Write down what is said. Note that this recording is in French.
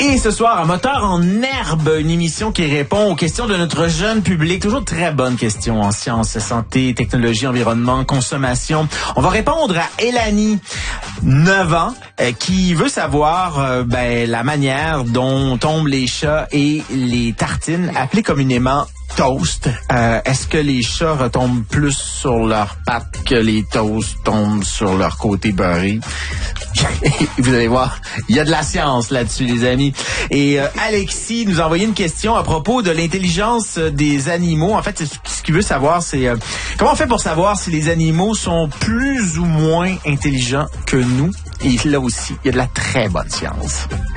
Et ce soir, un moteur en herbe, une émission qui répond aux questions de notre jeune public. Toujours très bonnes questions en sciences, santé, technologie, environnement, consommation. On va répondre à Elanie, 9 ans, qui veut savoir la manière dont tombent les chats et les tartines, appelées communément toast. Est-ce que les chats retombent plus sur leurs pattes que les toasts tombent sur leur côté beurré? Vous allez voir, il y a de la science là-dessus, les amis. Et Alexis nous a envoyé une question à propos de l'intelligence des animaux. En fait, ce qu'il veut savoir, c'est comment on fait pour savoir si les animaux sont plus ou moins intelligents que nous? Et là aussi, il y a de la très bonne science.